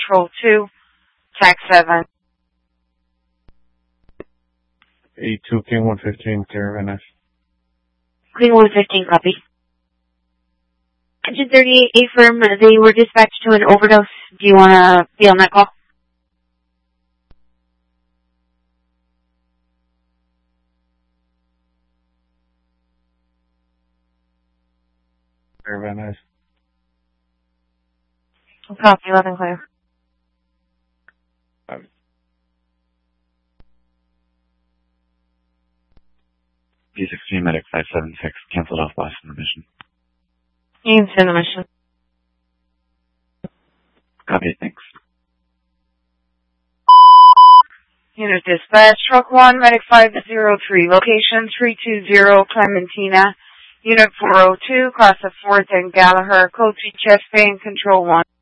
Control 2, TAC 7. A2 King 115, Caravan F. King 115, copy. Engine 38, affirm, they were dispatched to an overdose. Do you want to be on that call? Caravan F. Copy, 11 clear. B16 Medic 576, canceled off Boston mission. You can send the mission. Copy, thanks. Unit dispatch, truck 1, medic 503, location 320 Clementina, unit 402, cross the 4th and Gallagher, code 3 chest pain, control 1.